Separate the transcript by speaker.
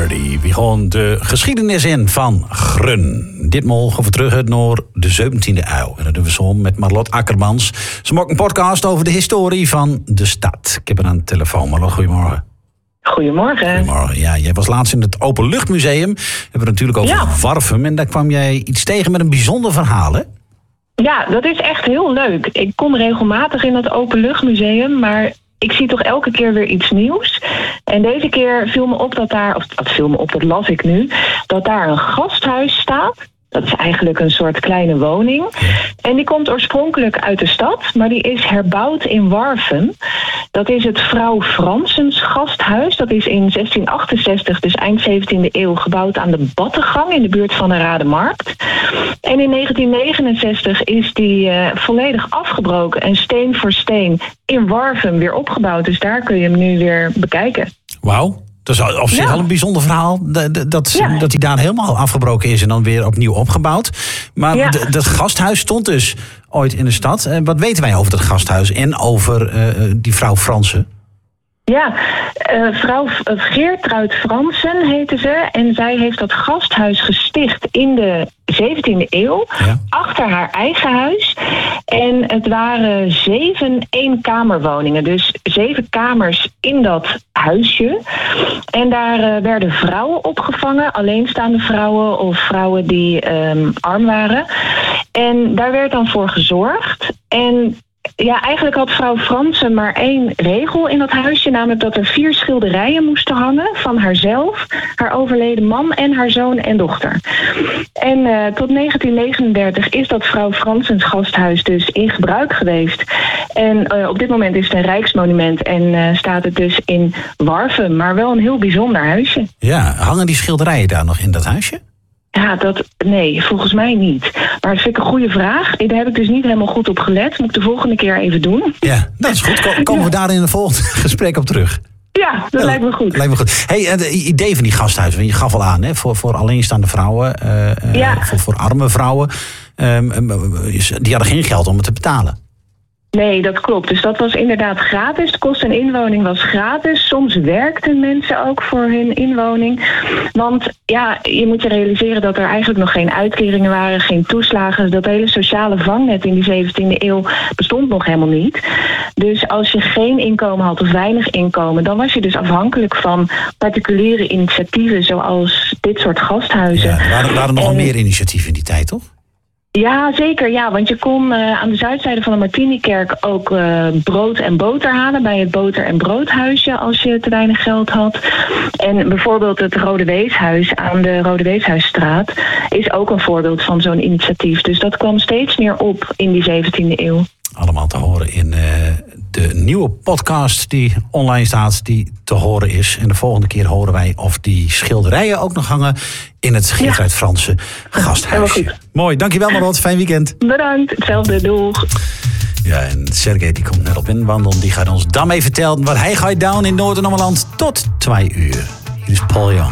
Speaker 1: Party. We gaan de geschiedenis in van Grun. Ditmaal gaan we terug naar de 17e eeuw. En dat doen we zo met Marlot Akkermans. Ze maakt een podcast over de historie van de stad. Ik heb haar aan de telefoon. Marlot, goedemorgen.
Speaker 2: Goedemorgen.
Speaker 1: Goedemorgen. Ja, jij was laatst in het Openluchtmuseum. We hebben het natuurlijk over Warffum. En daar kwam jij iets tegen met een bijzonder verhaal, hè?
Speaker 2: Ja, dat is echt heel leuk. Ik kom regelmatig in het Openluchtmuseum, maar ik zie toch elke keer weer iets nieuws. En deze keer viel me op dat las ik nu, dat daar een gasthuis staat. Dat is eigenlijk een soort kleine woning. En die komt oorspronkelijk uit de stad, maar die is herbouwd in Warffum. Dat is het Vrouw Fransens gasthuis. Dat is in 1668, dus eind 17e eeuw, gebouwd aan de Battengang in de buurt van de Rademarkt. En in 1969 is die volledig afgebroken en steen voor steen in Warffum weer opgebouwd. Dus daar kun je hem nu weer bekijken.
Speaker 1: Wauw. Dat is op zich al een bijzonder verhaal, dat hij daar helemaal afgebroken is en dan weer opnieuw opgebouwd. Maar dat gasthuis stond dus ooit in de stad. En wat weten wij over dat gasthuis en over die vrouw Fransen?
Speaker 2: Ja, vrouw Geertruid Fransen heette ze. En zij heeft dat gasthuis gesticht in de 17e eeuw. Ja. Achter haar eigen huis. En het waren 7 eenkamerwoningen. Dus 7 kamers in dat huisje. En daar werden vrouwen opgevangen. Alleenstaande vrouwen of vrouwen die arm waren. En daar werd dan voor gezorgd. En ja, eigenlijk had vrouw Fransen maar 1 regel in dat huisje. Namelijk dat er 4 schilderijen moesten hangen van haarzelf, haar overleden man en haar zoon en dochter. En tot 1939 is dat vrouw Fransens gasthuis dus in gebruik geweest. En op dit moment is het een rijksmonument en staat het dus in Warffum. Maar wel een heel bijzonder huisje.
Speaker 1: Ja, hangen die schilderijen daar nog in dat huisje?
Speaker 2: Ja, nee, volgens mij niet. Maar dat vind ik een goede vraag. Daar heb ik dus niet helemaal goed op gelet. Moet ik de volgende keer even doen.
Speaker 1: Ja, dat is goed. Komen we daar in het volgende gesprek op terug?
Speaker 2: Ja, dat lijkt me goed.
Speaker 1: Lijkt me goed. Hey, het idee van die gasthuizen, je gaf al aan, hè, voor alleenstaande vrouwen, voor arme vrouwen. Die hadden geen geld om het te betalen.
Speaker 2: Nee, dat klopt. Dus dat was inderdaad gratis. De kost en inwoning was gratis. Soms werkten mensen ook voor hun inwoning. Want ja, je moet je realiseren dat er eigenlijk nog geen uitkeringen waren, geen toeslagen. Dat hele sociale vangnet in die 17e eeuw bestond nog helemaal niet. Dus als je geen inkomen had of weinig inkomen, dan was je dus afhankelijk van particuliere initiatieven zoals dit soort gasthuizen.
Speaker 1: Ja, er waren nogal meer initiatieven in die tijd, toch?
Speaker 2: Ja, zeker. Ja, want je kon aan de zuidzijde van de Martinikerk ook brood en boter halen bij het boter- en broodhuisje als je te weinig geld had. En bijvoorbeeld het Rode Weeshuis aan de Rode Weeshuisstraat is ook een voorbeeld van zo'n initiatief. Dus dat kwam steeds meer op in die 17e eeuw. Allemaal
Speaker 1: te horen in de nieuwe podcast die online staat, die te horen is. En de volgende keer horen wij of die schilderijen ook nog hangen in het Geertruid Fransen gasthuisje. Mooi, dankjewel Marlot. Fijn weekend.
Speaker 2: Bedankt, hetzelfde, doeg.
Speaker 1: Ja, en Sergej die komt net op inwandelen. Die gaat ons dan mee vertellen wat hij gaat doen in Noord- en Ommeland tot 2 uur. Hier is Paul Jan.